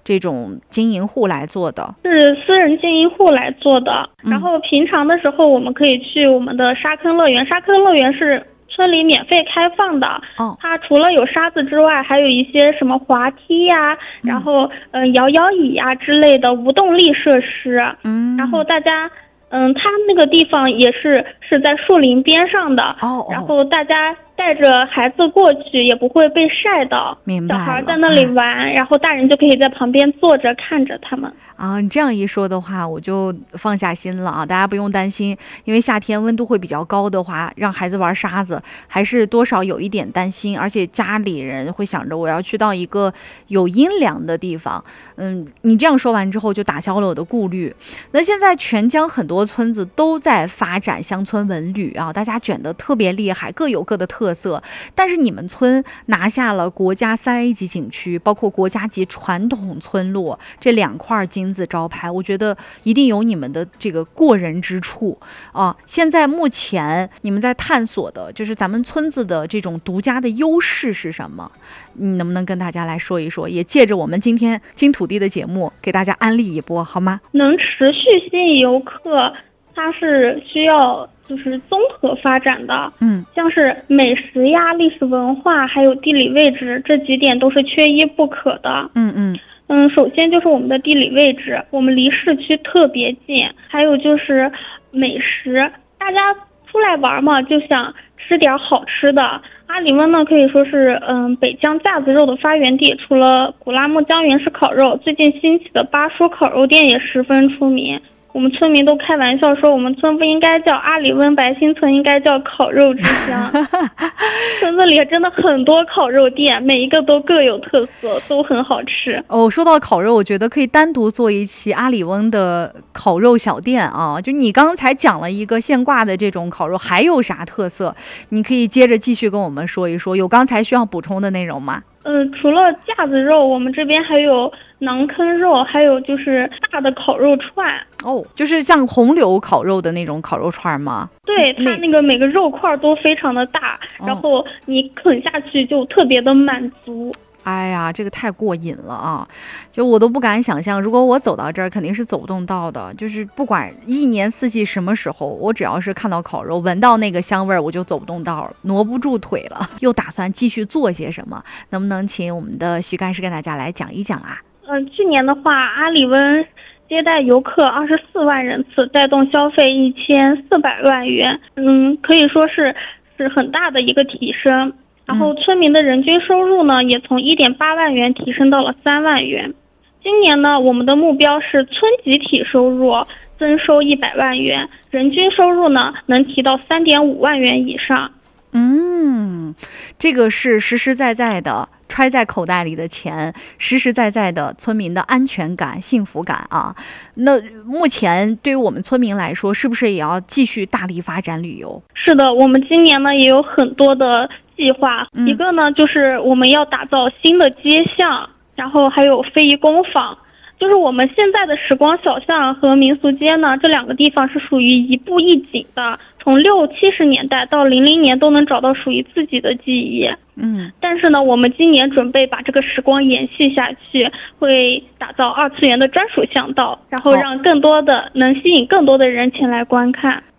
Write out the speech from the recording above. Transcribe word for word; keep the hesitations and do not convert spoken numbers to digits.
这种经营户来做的？ 是私人经营户来做的。然后平常的时候我们可以去我们的沙坑乐园，沙坑乐园是村里免费开放的。 哦， 它除了有沙子之外，还有一些什么滑梯呀、啊，然后呃摇摇椅呀、啊、之类的无动力设施。嗯，然后大家嗯，它那个地方也是是在树林边上的。 哦， 然后大家带着孩子过去也不会被晒到。 明白了。 小孩在那里玩，然后大人就可以在旁边坐着看着他们。 啊，你这样一说的话，我就放下心了啊！大家不用担心，因为夏天温度会比较高的话，让孩子玩沙子还是多少有一点担心，而且家里人会想着我要去到一个有阴凉的地方。嗯，你这样说完之后，就打消了我的顾虑。那现在全疆很多村子都在发展乡村文旅啊，大家卷得特别厉害，各有各的特色。但是你们村拿下了国家三 A 级景区，包括国家级传统村落这两块金字招牌，我觉得一定有你们的这个过人之处啊！现在目前你们在探索的就是咱们村子的这种独家的优势是什么？你能不能跟大家来说一说？也借着我们今天金土地的节目，给大家安利一波好吗？ 能持续吸引游客，它是需要就是综合发展的。嗯，像是美食呀、历史文化还有地理位置这几点都是缺一不可的。嗯嗯。嗯，首先就是我们的地理位置，我们离市区特别近，还有就是美食，大家出来玩嘛，就想吃点好吃的。阿里温呢，可以说是嗯北疆架子肉的发源地，除了古拉木江原式烤肉，最近兴起的巴叔烤肉店也十分出名。我们村民都开玩笑说，我们村不应该叫阿里温白新村，应该叫烤肉之乡。村子里真的很多烤肉店，每一个都各有特色，都很好吃。 哦，说到烤肉，我觉得可以单独做一期阿里温的烤肉小店啊。就你刚才讲了一个现挂的这种烤肉，还有啥特色？你可以接着继续跟我们说一说。有刚才需要补充的内容吗？ 嗯、呃，除了架子肉，我们这边还有馕坑肉，还有就是大的烤肉串。 哦，就是像红柳烤肉的那种烤肉串吗？ 对，它那个每个肉块都非常的大， 哦、 然后你啃下去就特别的满足。 哎呀，这个太过瘾了啊！就我都不敢想象，如果我走到这儿，肯定是走不动道的。就是不管一年四季什么时候，我只要是看到烤肉，闻到那个香味儿，我就走不动道了，挪不住腿了。又打算继续做些什么？能不能请我们的徐干事跟大家来讲一讲啊？ 嗯、呃，去年的话，阿里温接待游客二十四万人次，带动消费一千四百万元，嗯，可以说是是很大的一个提升。然后村民的人均收入呢，也从一点八万元提升到了三万元。今年呢，我们的目标是村集体收入增收一百万元，人均收入呢能提到三点五万元以上。 嗯，这个是实实在在的揣在口袋里的钱，实实在在的村民的安全感、幸福感啊。那目前对于我们村民来说，是不是也要继续大力发展旅游？ 是的，我们今年呢也有很多的计划，嗯、一个呢就是我们要打造新的街巷，然后还有非遗工坊。就是我们现在的时光小巷和民俗街呢，这两个地方是属于一步一景的，从六七十年代到零零年都能找到属于自己的记忆。嗯，但是呢，我们今年准备把这个时光延续下去，会打造二次元的专属巷道，然后让更多的、哦、能吸引更多的人前来观看。